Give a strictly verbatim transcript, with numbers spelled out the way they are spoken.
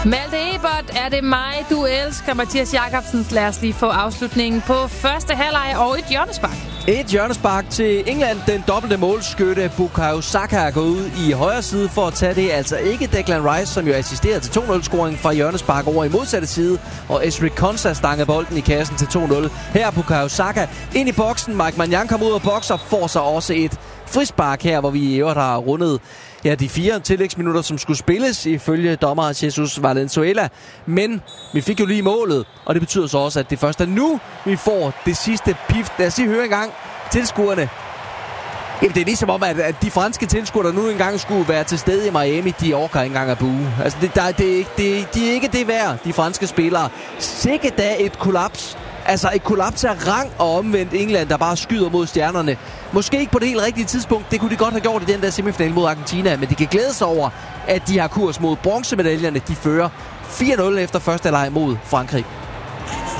Malte Ebert, er det mig, du elsker? Mathias Jakobsen, lad os lige få afslutningen på første halvleg og et hjørnespark. Et hjørnespark til England. Den dobbelte målskytte Bukayo Saka er gået ud i højre side for at tage det. Altså ikke Declan Rice, som jo assisterede til to nul-scoringen fra hjørnespark over i modsatte side. Og Ezri Konsa stangede bolden i kassen til to nul. Her er Bukayo Saka ind i boksen. Mike Maignan kommer ud og bokser, får så også et frispark her, hvor vi i øvrigt har rundet ja, de fire tillægsminutter, som skulle spilles ifølge dommer Jesus Valenzuela. Men vi fik jo lige målet, og det betyder så også, at det først er nu, vi får det sidste pift. Lad os lige høre engang tilskuerne. Jamen, det er ligesom om, at, at de franske tilskuere, der nu engang skulle være til stede i Miami, de orker ikke engang at bue. Altså, det, der, det, er ikke, det, de er ikke det værd, de franske spillere. Sikke da et kollaps. Altså et kollaps af rang og omvendt England, der bare skyder mod stjernerne. Måske ikke på det helt rigtige tidspunkt. Det kunne de godt have gjort i den der semifinal mod Argentina. Men de kan glæde sig over, at de har kurs mod bronzemedaljerne. De fører fire nul efter første leg mod Frankrig.